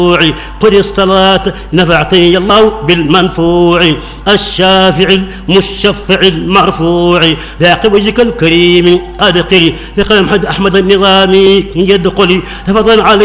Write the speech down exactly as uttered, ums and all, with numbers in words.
قل الصلاة نفعتني الله بالمنفوع الشافع المشفع المرفوع بعقب وجهك الكريم أدخلي في قلم أحمد النظامي يدخلي تفضل علي